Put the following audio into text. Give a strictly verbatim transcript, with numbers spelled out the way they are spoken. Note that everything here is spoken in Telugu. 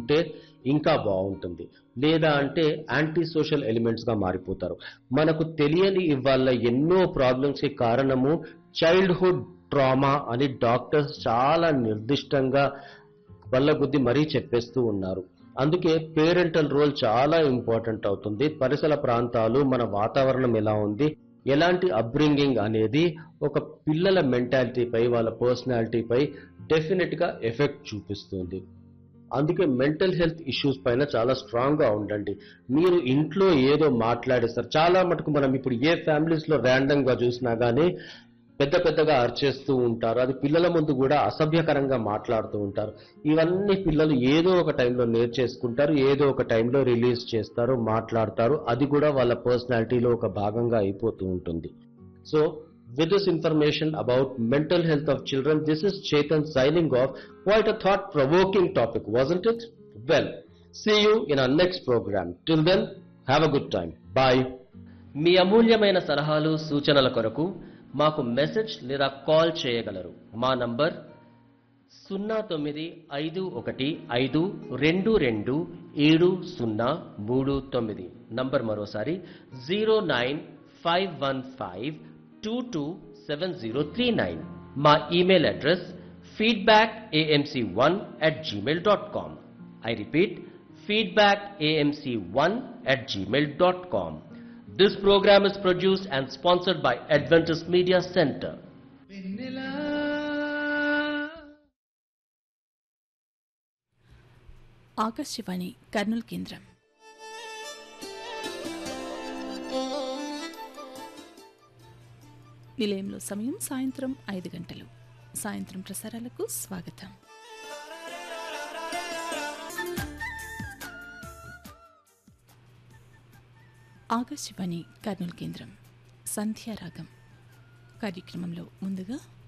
ఉంటే ఇంకా బాగుంటుంది. లేదా అంటే యాంటీ సోషల్ ఎలిమెంట్స్గా మారిపోతారు. మనకు తెలియని ఇవాళ ఎన్నో ప్రాబ్లమ్స్కి కారణము చైల్డ్హుడ్ ట్రామా అని డాక్టర్స్ చాలా నిర్దిష్టంగా బల్లగుద్ది మరీ చెప్పేస్తూ ఉన్నారు. అందుకే పేరెంటల్ రోల్ చాలా ఇంపార్టెంట్ అవుతుంది. పరిసర ప్రాంతాలు, మన వాతావరణం ఎలా ఉంది, ఎలాంటి అప్బ్రింగింగ్ అనేది ఒక పిల్లల మెంటాలిటీపై, వాళ్ళ పర్సనాలిటీపై డెఫినెట్గా ఎఫెక్ట్ చూపిస్తుంది. అందుకే మెంటల్ హెల్త్ ఇష్యూస్ పైన చాలా స్ట్రాంగ్ గా ఉండండి. మీరు ఇంట్లో ఏదో మాట్లాడేస్తారు. చాలా మటుకు మనం ఇప్పుడు ఏ ఫ్యామిలీస్ లో ర్యాండమ్ గా చూసినా గానీ పెద్ద పెద్దగా అరిచేస్తూ ఉంటారు. అది పిల్లల ముందు కూడా అసభ్యకరంగా మాట్లాడుతూ ఉంటారు. ఇవన్నీ పిల్లలు ఏదో ఒక టైంలో నేర్చేసుకుంటారు. ఏదో ఒక టైంలో రిలీజ్ చేస్తారు, మాట్లాడతారు. అది కూడా వాళ్ళ పర్సనాలిటీలో ఒక భాగంగా అయిపోతూ ఉంటుంది. So with this information about mental health of children, this is Chetan signing off. Quite a thought provoking topic, wasn't it? Well, see you in our next program. Till then, have a good time. Bye. మీ అమూల్యమైన సలహాలు సూచనల కొరకు మాకు మెసేజ్ లేదా కాల్ చేయగలరు. మా నంబర్ సున్నా తొమ్మిది ఐదు ఒకటి ఐదు రెండు రెండు ఏడు సున్నా మూడు తొమ్మిది. నంబర్ మరోసారి zero nine five one five two two seven zero three nine. మా email address feedback AMC one at Gmail dot com. I repeat, feedback AMC one at Gmail dot com. This program is produced and sponsored by Adventist Media Center. Akashvani Kurnool కేంద్రం. నిలయంలో సమయం సాయంత్రం ఐదు గంటలు. సాయంత్రం ప్రసారాలకు స్వాగతం. ఆకాశవాణి కర్నూలు కేంద్రం. సంధ్యారాగం కార్యక్రమంలో ముందుగా